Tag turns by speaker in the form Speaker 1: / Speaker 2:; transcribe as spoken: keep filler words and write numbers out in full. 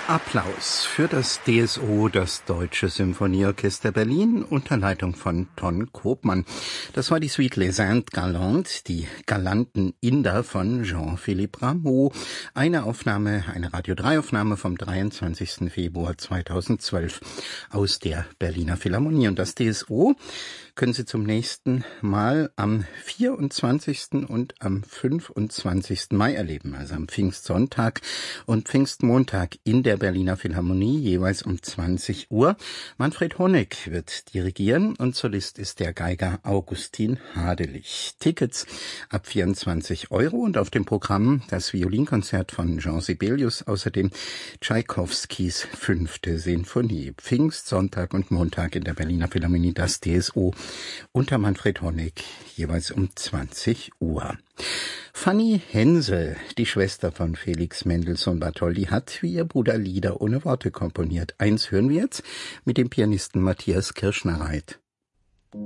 Speaker 1: Applaus für das D S O, das Deutsche Symphonieorchester Berlin, unter Leitung von Ton Koopman. Das war die Suite Les Indes Galantes, die galanten Inder von Jean-Philippe Rameau. Eine Aufnahme, eine Radio drei Aufnahme vom dreiundzwanzigsten Februar zweitausendzwölf aus der Berliner Philharmonie. Und das D S O können Sie zum nächsten Mal am vierundzwanzigsten und am fünfundzwanzigsten Mai erleben, also am Pfingstsonntag und Pfingstmontag in der Berliner Philharmonie, jeweils um zwanzig Uhr. Manfred Honeck wird dirigieren und Solist ist der Geiger Augustin Hadelich. Tickets ab vierundzwanzig Euro und auf dem Programm das Violinkonzert von Jean Sibelius, außerdem Tschaikowskis fünfte Sinfonie. Pfingstsonntag und Montag in der Berliner Philharmonie, das D S O unter Manfred Honeck, jeweils um zwanzig Uhr. Fanny Hensel, die Schwester von Felix Mendelssohn Bartholdy, hat wie ihr Bruder Lieder ohne Worte komponiert. Eins hören wir jetzt mit dem Pianisten Matthias Kirschner-Reit.